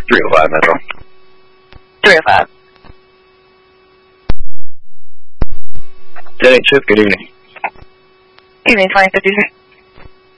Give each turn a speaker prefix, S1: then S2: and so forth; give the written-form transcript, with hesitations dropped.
S1: 305 Metro.
S2: 305.
S1: 10-8 Chip, good evening.
S2: Evening, 2053.